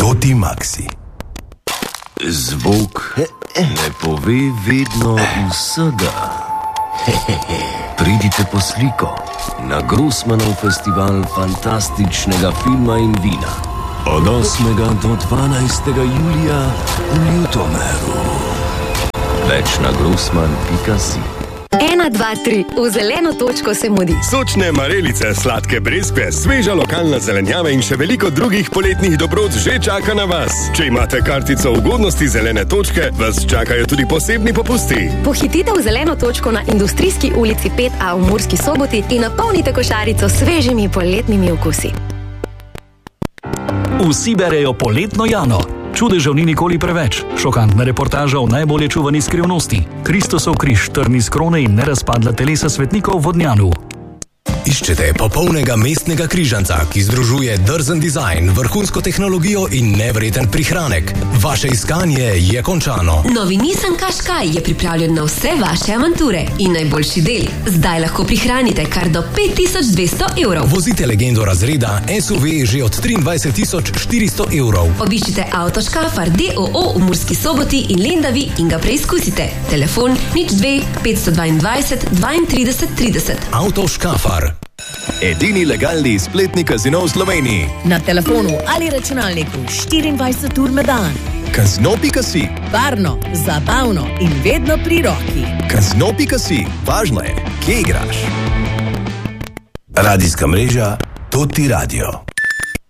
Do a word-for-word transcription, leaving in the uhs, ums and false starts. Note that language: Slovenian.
Toti Maxi. Zvok ne pove vedno vsega. Pridite po sliko na Grossmanov festival fantastičnega filma in vina od osmega do dvanajstega julija v Ljutomeru. Več na grossman pika si. Ena, dva, tri, v zeleno točko se mudi. Sočne marelice, sladke breskve, sveža lokalna zelenjava in še veliko drugih poletnih dobrot že čaka na vas. Če imate kartico ugodnosti zelene točke, vas čakajo tudi posebni popusti. Pohitite v zeleno točko na Industrijski ulici pet A v Murski Soboti in napolnite košarico s svežimi poletnimi okusi. Vsi berejo poletno Jano. Čudežev ni nikoli preveč. Šokantna reportaža o najbolje čuvani skrivnosti. Kristusov križ, trn iz krone in nerazpadla telesa svetnikov v Vodnjanu. Iščete popolnega mestnega križanca, ki združuje drzen dizajn, vrhunsko tehnologijo in nevreten prihranek. Vaše iskanje je končano. Novi Nissan Qashqai je pripravljen na vse vaše avanture. In najboljši del, zdaj lahko prihranite kar do pet tisoč dvesto evrov. Vozite legendo razreda S U V že od triindvajset tisoč štiristo evrov. Obiščite Avto Škafar D O O v Murski Soboti in Lendavi in ga preizkusite. Telefon nič dve petsto dvaindvajset dvaintrideset trideset. Avto Škafar. Edini legalni spletni kazino v Sloveniji. Na telefonu ali računalniku štiriindvajset ur na dan. Kazino pika si. Varno, zabavno in vedno pri roki. Kazino pika si. Važno je, kje igraš. Radijska mreža Toti Radio.